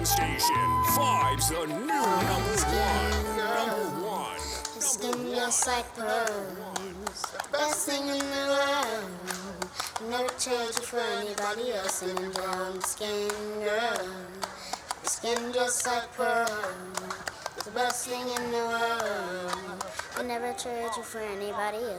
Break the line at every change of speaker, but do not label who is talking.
Station Vibes, the new number one. Number one.
Your skin just like pearls, best thing in the world. Never trade you for anybody else. And brown skin girl, your skin just like pearls, the best thing in the world. I never trade you for anybody else.